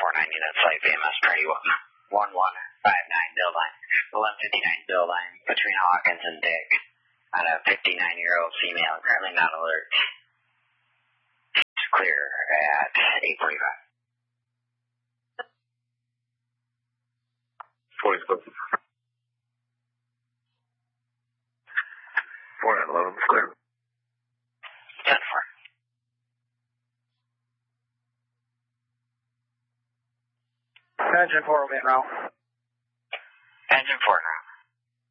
units, site VMS party 1159 bill line, 1159 bill line between Hawkins and Dick on a 59-year-old female, currently not alert. It's clear at 8:45. Boys, go. 411, clear. 10-4. Engine 4 will be en route. Engine 4 now.